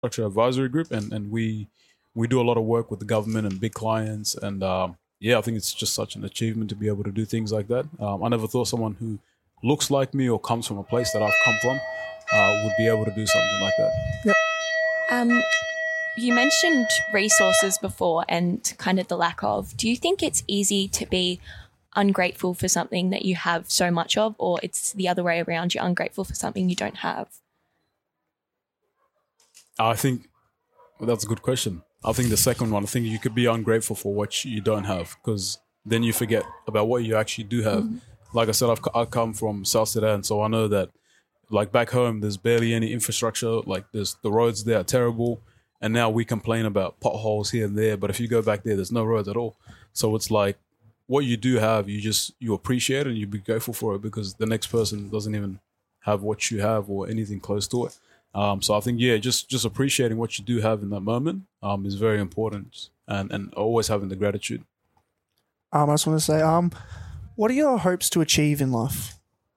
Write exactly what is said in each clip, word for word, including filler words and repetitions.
infrastructure advisory group, and and we we do a lot of work with the government and big clients, and um, yeah, I think it's just such an achievement to be able to do things like that. Um, I never thought someone who looks like me or comes from a place that I've come from uh, would be able to do something like that. Yep. Um, you mentioned resources before and kind of the lack of. Do you think it's easy to be ungrateful for something that you have so much of, or it's the other way around, you're ungrateful for something you don't have? I think well, that's a good question. I think the second one, I think you could be ungrateful for what you don't have, because then you forget about what you actually do have. Mm-hmm. Like I said, I've, I come from South Sudan, so I know that like back home, there's barely any infrastructure. Like there's the roads there are terrible. And now we complain about potholes here and there. But if you go back there, there's no roads at all. So it's like what you do have, you just, you appreciate it and you be grateful for it, because the next person doesn't even have what you have or anything close to it. Um, so I think, yeah, just, just appreciating what you do have in that moment um, is very important, and, and always having the gratitude. Um, I just want to say, um, what are your hopes to achieve in life?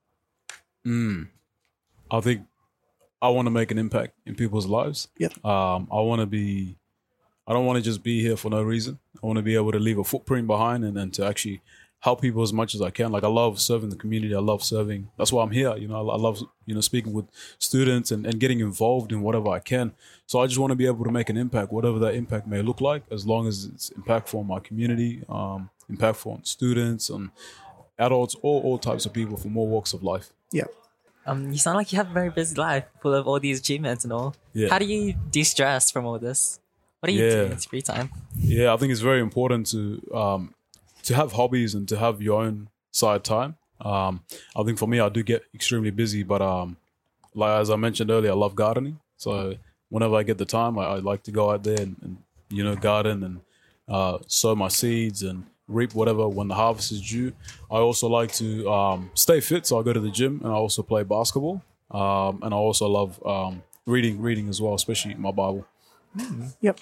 Mm. I think I want to make an impact in people's lives. Yep. Um, I want to be, I don't want to just be here for no reason. I want to be able to leave a footprint behind, and, and to actually help people as much as I can. Like I love serving the community. I love serving. That's why I'm here. You know, I, I love, you know, speaking with students and, and getting involved in whatever I can. So I just want to be able to make an impact, whatever that impact may look like, as long as it's impactful on my community, um, impactful on students, and adults, all, all types of people from all walks of life. Yeah. Um, you sound like you have a very busy life full of all these achievements and all. Yeah. How do you de-stress from all this? What do you yeah. do in your free time? Yeah, I think it's very important to um, to have hobbies and to have your own side time. Um, I think for me, I do get extremely busy, but um, like as I mentioned earlier, I love gardening. So whenever I get the time, I, I like to go out there and, and you know, garden and uh, sow my seeds and reap whatever when the harvest is due. I also like to um, stay fit, so I go to the gym and I also play basketball. Um, and I also love um, reading, reading as well, especially my Bible. Mm-hmm. Yep.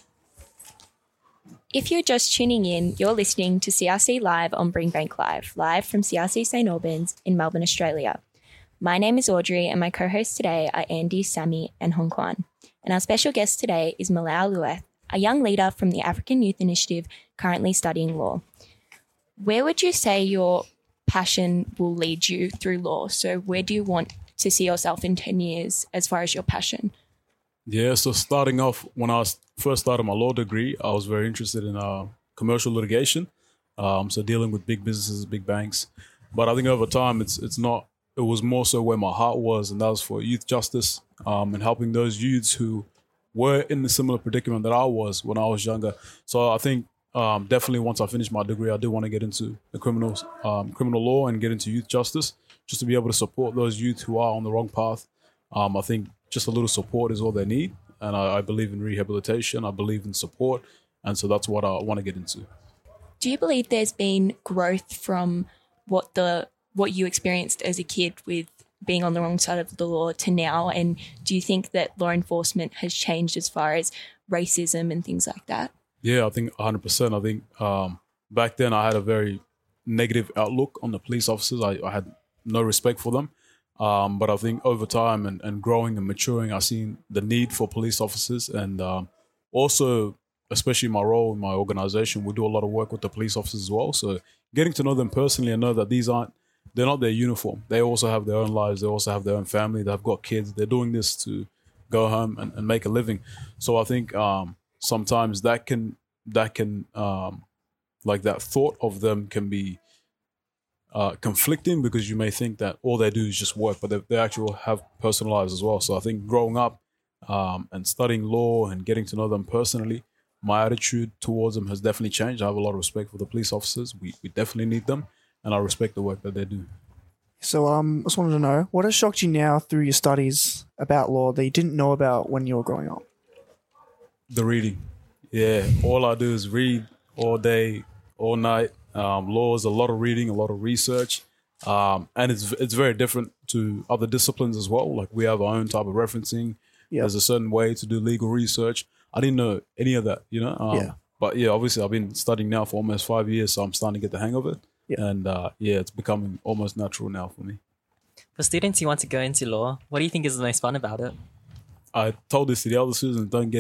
If you're just tuning in, you're listening to C R C Live on Bringbank Live, live from C R C St Albans in Melbourne, Australia. My name is Audrey, and my co-hosts today are Andy, Sammy, and Hong Kwan. And our special guest today is Malau Lueth, a young leader from the African Youth Initiative currently studying law. Where would you say your passion will lead you through law? So where do you want to see yourself in ten years as far as your passion? Yeah, so starting off, when I was first started my law degree, I was very interested in uh, commercial litigation. Um, so dealing with big businesses, big banks. But I think over time, it's it's not, it was more so where my heart was, and that was for youth justice um, and helping those youths who were in the similar predicament that I was when I was younger. So I think um, definitely once I finish my degree, I do want to get into the criminal, um, criminal law and get into youth justice, just to be able to support those youth who are on the wrong path. Um, I think just a little support is all they need. And I, I believe in rehabilitation. I believe in support. And so that's what I want to get into. Do you believe there's been growth from what the what you experienced as a kid with being on the wrong side of the law to now? And do you think that law enforcement has changed as far as racism and things like that? Yeah, I think one hundred percent. I think um, back then I had a very negative outlook on the police officers. I, I had no respect for them. Um, but I think over time and, and growing and maturing, I've seen the need for police officers, and um, also, especially my role in my organization, we do a lot of work with the police officers as well. So getting to know them personally and know that these aren't, they're not their uniform. They also have their own lives. They also have their own family. They've got kids. They're doing this to go home and, and make a living. So I think um, sometimes that can, that can, um, like that thought of them can be Uh, conflicting, because you may think that all they do is just work, but they, they actually have personal lives as well. So I think growing up um, and studying law and getting to know them personally, my attitude towards them has definitely changed. I have a lot of respect for the police officers. We, we definitely need them, and I respect the work that they do. So um, I just wanted to know, what has shocked you now through your studies about law that you didn't know about when you were growing up? The reading. Yeah, all I do is read all day, all night. Um, law is a lot of reading, a lot of research, um, and it's it's very different to other disciplines as well. Like we have our own type of referencing. Yep. There's a certain way to do legal research. I didn't know any of that, you know. Um, yeah. But yeah, obviously I've been studying now for almost five years, so I'm starting to get the hang of it. Yep. And uh, yeah, it's becoming almost natural now for me. For students who want to go into law, what do you think is the most fun about it? I told this to the other students, don't get